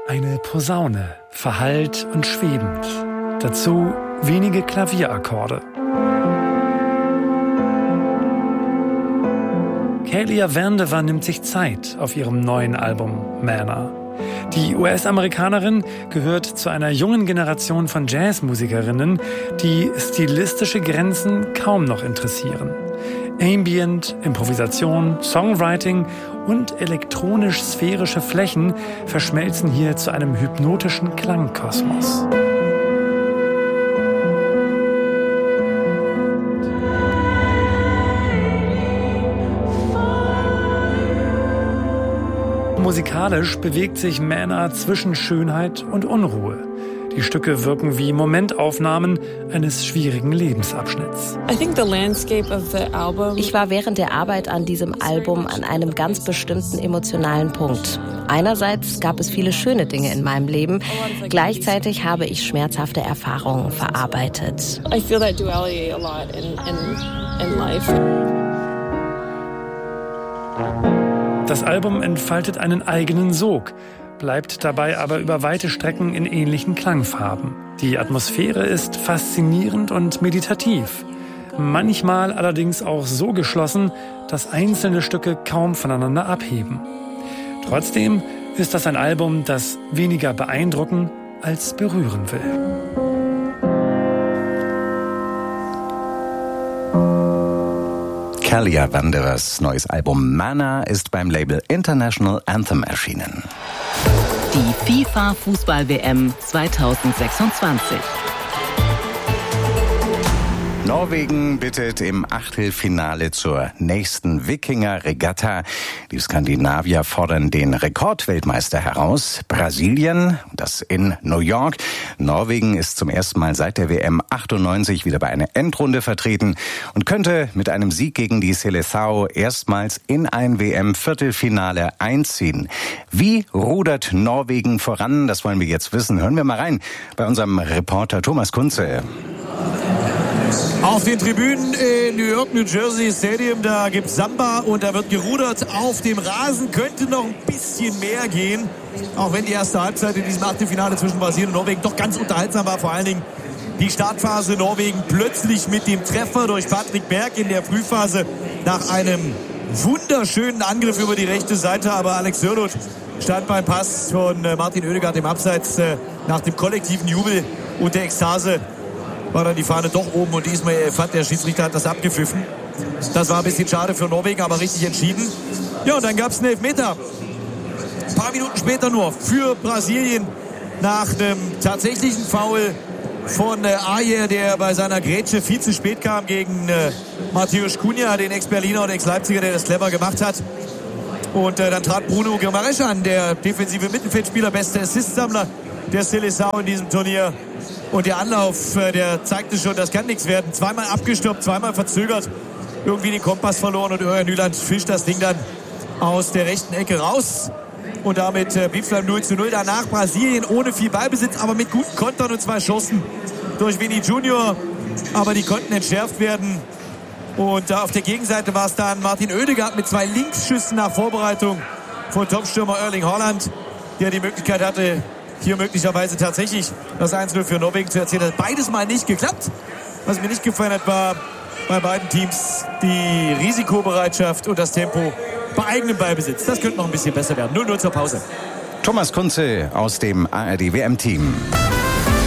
Eine Posaune, verhallt und schwebend. Dazu wenige Klavierakkorde. Kealia Vandever nimmt sich Zeit auf ihrem neuen Album Manna. Die US-Amerikanerin gehört zu einer jungen Generation von Jazzmusikerinnen, die stilistische Grenzen kaum noch interessieren. Ambient, Improvisation, Songwriting und elektronisch-sphärische Flächen verschmelzen hier zu einem hypnotischen Klangkosmos. Musikalisch bewegt sich Manna zwischen Schönheit und Unruhe. Die Stücke wirken wie Momentaufnahmen eines schwierigen Lebensabschnitts. Ich war während der Arbeit an diesem Album an einem ganz bestimmten emotionalen Punkt. Einerseits gab es viele schöne Dinge in meinem Leben, gleichzeitig habe ich schmerzhafte Erfahrungen verarbeitet. I feel that duality a lot in life. Das Album entfaltet einen eigenen Sog, bleibt dabei aber über weite Strecken in ähnlichen Klangfarben. Die Atmosphäre ist faszinierend und meditativ, manchmal allerdings auch so geschlossen, dass einzelne Stücke kaum voneinander abheben. Trotzdem ist das ein Album, das weniger beeindrucken als berühren will. Kealia Vandevers neues Album Manna ist beim Label International Anthem erschienen. Die FIFA-Fußball-WM 2026. Norwegen bittet im Achtelfinale zur nächsten Wikinger-Regatta. Die Skandinavier fordern den Rekordweltmeister heraus. Brasilien, das in New York. Norwegen ist zum ersten Mal seit der WM 98 wieder bei einer Endrunde vertreten und könnte mit einem Sieg gegen die Seleção erstmals in ein WM-Viertelfinale einziehen. Wie rudert Norwegen voran? Das wollen wir jetzt wissen. Hören wir mal rein bei unserem Reporter Thomas Kunze. Auf den Tribünen in New York, New Jersey Stadium, da gibt's Samba und da wird gerudert auf dem Rasen. Könnte noch ein bisschen mehr gehen, auch wenn die erste Halbzeit in diesem Achtelfinale zwischen Brasilien und Norwegen doch ganz unterhaltsam war. Vor allen Dingen die Startphase Norwegen plötzlich mit dem Treffer durch Patrick Berg in der Frühphase nach einem wunderschönen Angriff über die rechte Seite. Aber Alex Sørloth stand beim Pass von Martin Ødegaard im Abseits nach dem kollektiven Jubel und der Ekstase. War dann die Fahne doch oben und Ismail Fat, der Schiedsrichter, hat das abgepfiffen. Das war ein bisschen schade für Norwegen, aber richtig entschieden. Ja, und dann gab es einen Elfmeter. Ein paar Minuten später nur für Brasilien nach einem tatsächlichen Foul von Ajer, der bei seiner Grätsche viel zu spät kam gegen Mateusz Cunha, den Ex-Berliner und Ex-Leipziger, der das clever gemacht hat. Und dann trat Bruno Guimaraes an, der defensive Mittelfeldspieler, beste Assistsammler der Seleção in diesem Turnier. Und der Anlauf, der zeigte schon, das kann nichts werden. Zweimal abgestoppt, zweimal verzögert, irgendwie den Kompass verloren und Örjan Nyland fischt das Ding dann aus der rechten Ecke raus. Und damit blieb es beim 0:0. Danach Brasilien ohne viel Ballbesitz, aber mit guten Kontern und 2 Chancen durch Vini Junior. Aber die konnten entschärft werden. Und auf der Gegenseite war es dann Martin Ødegaard mit 2 Linksschüssen nach Vorbereitung von Topstürmer Erling Haaland, der die Möglichkeit hatte, hier möglicherweise tatsächlich das 1:0 für Norwegen zu erzielen. Hat beides mal nicht geklappt. Was mir nicht gefallen hat, war bei beiden Teams die Risikobereitschaft und das Tempo bei eigenem Ballbesitz. Das könnte noch ein bisschen besser werden. 0:0 zur Pause. Thomas Kunze aus dem ARD-WM-Team.